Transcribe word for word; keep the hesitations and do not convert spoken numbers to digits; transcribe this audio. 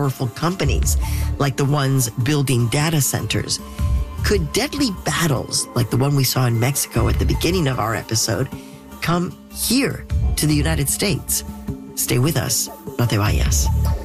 powerful companies like the ones building data centers? Could deadly battles like the one we saw in Mexico at the beginning of our episode come here to the United States? Stay with us. No te vayas.